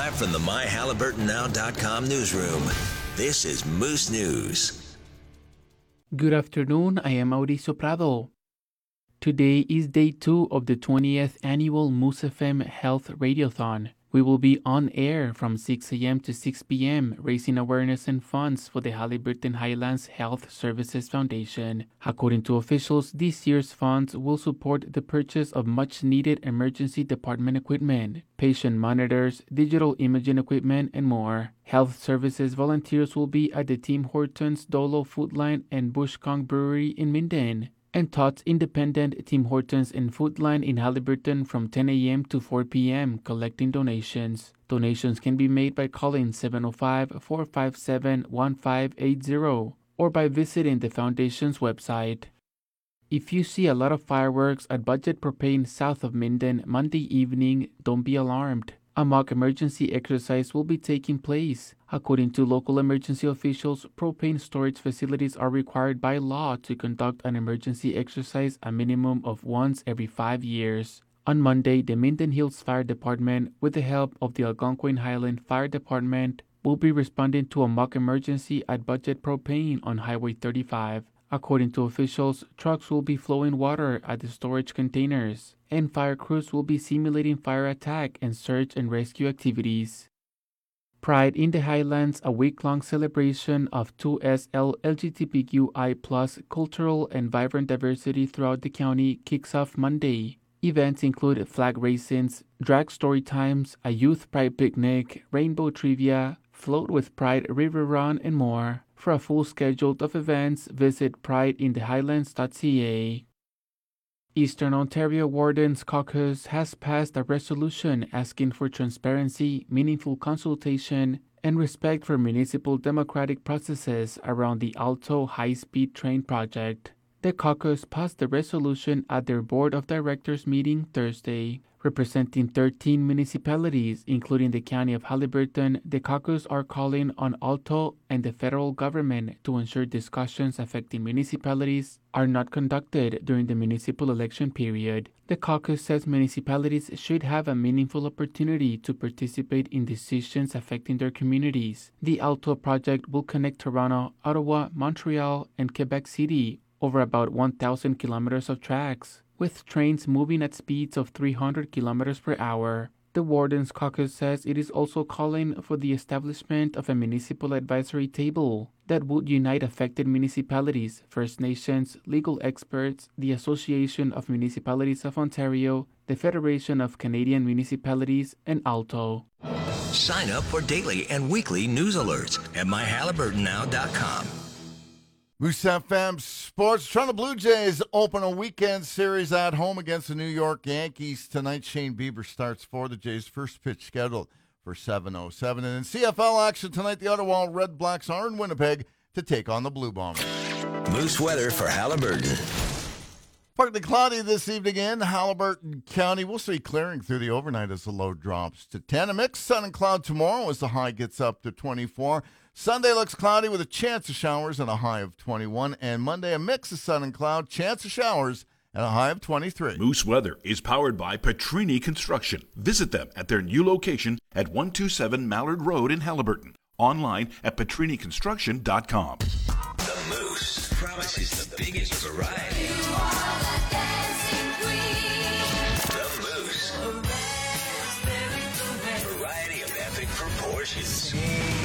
Live from the MyHaliburtonNow.com newsroom, this is Moose News. Good afternoon, I am Mauricio Prado. Today is day 2 of the 20th annual Moose FM Health Radiothon. We will be on air from 6 a.m. to 6 p.m. raising awareness and funds for the Haliburton Highlands Health Services Foundation. According to officials, this year's funds will support the purchase of much-needed emergency department equipment, patient monitors, digital imaging equipment, and more. Health Services volunteers will be at the Tim Hortons Dolo Food Line and Bush Kong Brewery in Minden, and Tots Independent, Tim Hortons, and Food Line in Haliburton from 10 a.m. to 4 p.m. collecting donations. Donations can be made by calling 705-457-1580 or by visiting the Foundation's website. If you see a lot of fireworks at Budget Propane south of Minden Monday evening, don't be alarmed. A mock emergency exercise will be taking place. According to local emergency officials, propane storage facilities are required by law to conduct an emergency exercise a minimum of once every 5 years. On Monday, the Minden Hills Fire Department, with the help of the Algonquin Highland Fire Department, will be responding to a mock emergency at Budget Propane on Highway 35. According to officials, trucks will be flowing water at the storage containers, and fire crews will be simulating fire attack and search and rescue activities. Pride in the Highlands, a week-long celebration of 2SL LGBTQI+ cultural and vibrant diversity throughout the county, kicks off Monday. Events include flag raisins, drag story times, a youth pride picnic, rainbow trivia, float with pride river run, and more. For a full schedule of events, visit prideinthehighlands.ca. Eastern Ontario Wardens Caucus has passed a resolution asking for transparency, meaningful consultation, and respect for municipal democratic processes around the Alto high-speed train project. The caucus passed the resolution at their Board of Directors meeting Thursday. Representing 13 municipalities, including the County of Haliburton, the caucus are calling on Alto and the federal government to ensure discussions affecting municipalities are not conducted during the municipal election period. The caucus says municipalities should have a meaningful opportunity to participate in decisions affecting their communities. The Alto project will connect Toronto, Ottawa, Montreal, and Quebec City over about 1,000 kilometers of tracks, with trains moving at speeds of 300 kilometers per hour. The Wardens Caucus says it is also calling for the establishment of a municipal advisory table that would unite affected municipalities, First Nations, legal experts, the Association of Municipalities of Ontario, the Federation of Canadian Municipalities, and Alto. Sign up for daily and weekly news alerts at MyHaliburtonNow.com. Moose FM Sports. Toronto Blue Jays open a weekend series at home against the New York Yankees tonight. Shane Bieber starts for the Jays. First pitch scheduled for 7:07. And in CFL action tonight, the Ottawa Red Blacks are in Winnipeg to take on the Blue Bombers. Moose weather for Haliburton. Partly cloudy this evening in Haliburton County. We'll see clearing through the overnight as the low drops to 10. A mixed sun and cloud tomorrow as the high gets up to 24. Sunday looks cloudy with a chance of showers and a high of 21. And Monday, a mix of sun and cloud, chance of showers, and a high of 23. Moose Weather is powered by Petrini Construction. Visit them at their new location at 127 Mallard Road in Haliburton. Online at petriniconstruction.com. The Moose promises the biggest variety. The Moose. Variety of epic proportions.